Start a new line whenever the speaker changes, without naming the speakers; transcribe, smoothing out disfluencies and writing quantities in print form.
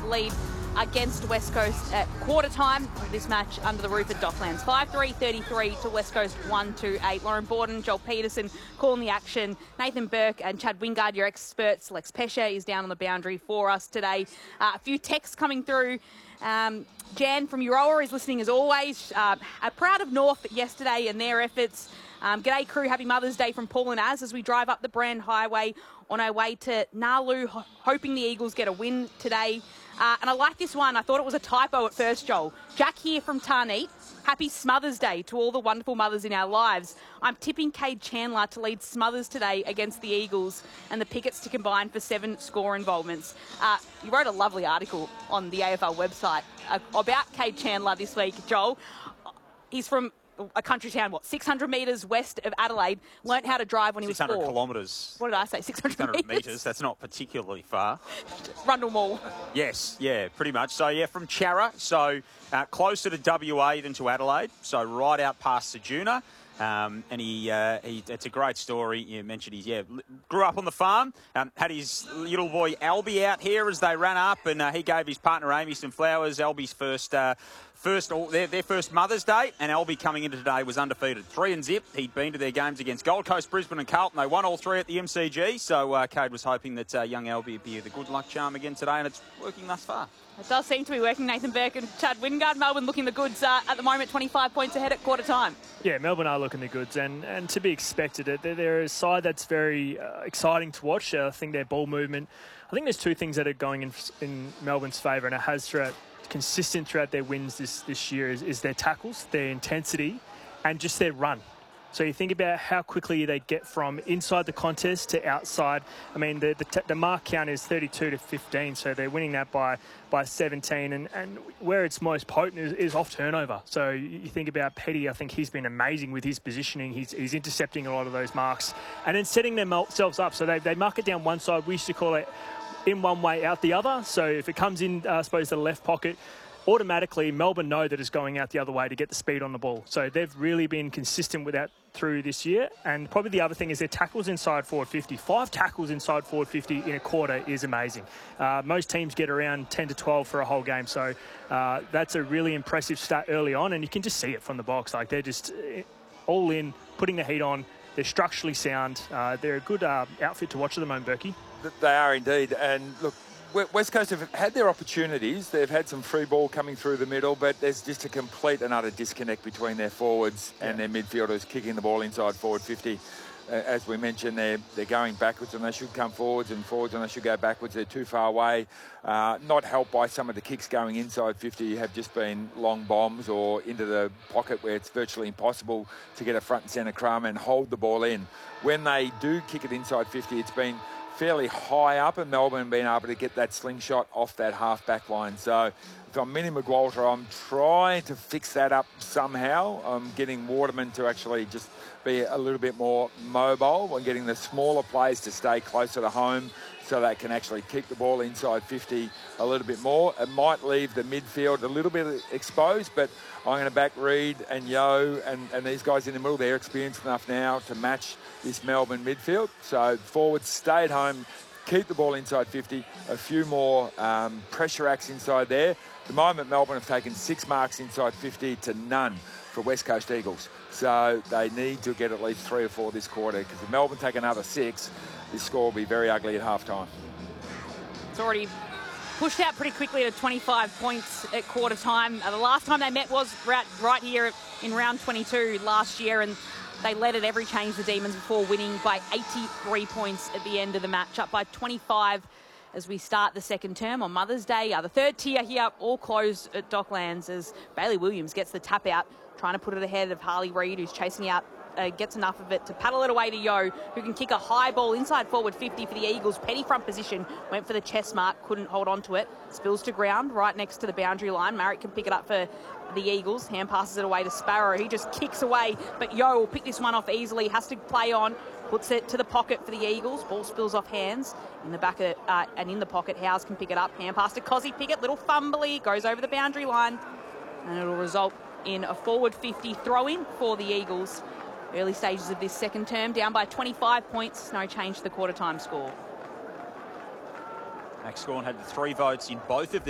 lead against West Coast at quarter time. This match under the roof at Docklands. 5-3, 33 to West Coast 1-8. Lauren Borden, Joel Peterson calling the action. Nathan Burke and Chad Wingard, your experts. Lex Pesha is down on the boundary for us today. A few texts coming through. Jan from Euroa is listening as always. Proud of North yesterday and their efforts. G'day crew, happy Mother's Day from Paul and Az as we drive up the Brand Highway on our way to Nalu, hoping the Eagles get a win today. And I like this one. I thought it was a typo at first, Joel. Jack here from Tarneet. Happy Smothers Day to all the wonderful mothers in our lives. I'm tipping Cade Chandler to lead Smothers today against the Eagles and the Pickets to combine for 7 score involvements. You wrote a lovely article on the AFL website about Cade Chandler this week, Joel. He's from a country town, 600 metres west of Adelaide, learnt how to drive when he was 4.
600 kilometres.
What did I say, 600
metres? That's not particularly far.
Rundle Mall.
Yes, yeah, pretty much. So, yeah, from Charra, so closer to WA than to Adelaide, so right out past Sejuna. And it's a great story. You mentioned he grew up on the farm, had his little boy Albie out here as they ran up, and he gave his partner Amy some flowers. Albie's their first Mother's Day, and Albie coming into today was undefeated, 3-0. He'd been to their games against Gold Coast, Brisbane and Carlton. They won all 3 at the MCG, so Cade was hoping that young Albie would be the good luck charm again today, and it's working thus far.
It does seem to be working. Nathan Burke and Chad Wingard. Melbourne looking the goods at the moment, 25 points ahead at quarter time.
Yeah, Melbourne are looking the goods, and to be expected. They're a side that's very exciting to watch. I think their ball movement. I think there's 2 things that are going in Melbourne's favour, and it has consistent throughout their wins this year is their tackles, their intensity, and just their run. So you think about how quickly they get from inside the contest to outside. I mean, the mark count is 32-15, so they're winning that by 17. And where it's most potent is off turnover. So you think about Petty, I think he's been amazing with his positioning. He's intercepting a lot of those marks and then setting themselves up. So they mark it down one side. We used to call it in one way, out the other. So if it comes in, I suppose, the left pocket, automatically Melbourne know that it's going out the other way to get the speed on the ball. So they've really been consistent with that through this year. And probably the other thing is their tackles inside forward 50. 5 tackles inside forward 50 in a quarter is amazing. Most teams get around 10 to 12 for a whole game. So that's a really impressive stat early on. And you can just see it from the box. Like, they're just all in, putting the heat on. They're structurally sound. They're a good outfit to watch at the moment, Berkey.
They are indeed. And look, West Coast have had their opportunities. They've had some free ball coming through the middle, but there's just a complete and utter disconnect between their forwards and their midfielders kicking the ball inside forward 50. As we mentioned, they're going backwards and they should come forwards and they should go backwards. They're too far away. Not helped by some of the kicks going inside 50 have just been long bombs or into the pocket where it's virtually impossible to get a front and centre crumb and hold the ball in. When they do kick it inside 50, it's been fairly high up, and Melbourne being able to get that slingshot off that half-back line. So if I'm Minnie McWalter, I'm trying to fix that up somehow. I'm getting Waterman to actually just be a little bit more mobile. I'm getting the smaller players to stay closer to home so they can actually kick the ball inside 50 a little bit more. It might leave the midfield a little bit exposed, but I'm going to back Reid and Yo and these guys in the middle. They're experienced enough now to match this Melbourne midfield. So forwards, stay at home, keep the ball inside 50, a few more pressure acts inside there. At the moment, Melbourne have taken 6 marks inside 50 to none for West Coast Eagles. So they need to get at least 3 or 4 this quarter, because if Melbourne take another 6, this score will be very ugly at half-time.
It's already pushed out pretty quickly to 25 points at quarter time. The last time they met was right here in round 22 last year, and they led at every change, the Demons, before winning by 83 points at the end of the match, up by 25 as we start the second term on Mother's Day. The third tier here, all closed at Docklands as Bailey Williams gets the tap out, trying to put it ahead of Harley Reid, who's chasing out, gets enough of it to paddle it away to Yo, who can kick a high ball inside forward 50 for the Eagles. Petty front position, went for the chest mark, couldn't hold on to it. Spills to ground right next to the boundary line. Marriott can pick it up for the Eagles. Hand passes it away to Sparrow. He just kicks away, but Yo will pick this one off easily. Has to play on, puts it to the pocket for the Eagles. Ball spills off hands in the back of and in the pocket. Howes can pick it up. Hand pass to Cozzy Pickett. Little fumbly, goes over the boundary line, and it'll result in a forward 50 throw-in for the Eagles. Early stages of this second term, down by 25 points. No change to the quarter-time score.
Max Gawn had 3 votes in both of